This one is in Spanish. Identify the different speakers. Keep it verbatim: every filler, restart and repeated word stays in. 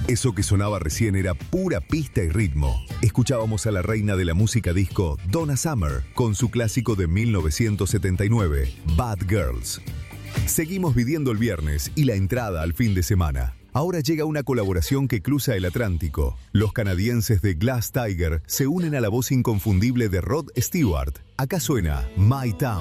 Speaker 1: Eso que sonaba recién era pura pista y ritmo. Escuchábamos a la reina de la música disco, Donna Summer, con su clásico de mil novecientos setenta y nueve, Bad Girls. Seguimos viviendo el viernes y la entrada al fin de semana. Ahora llega una colaboración que cruza el Atlántico. Los canadienses de Glass Tiger se unen a la voz inconfundible de Rod Stewart. Acá suena My Town.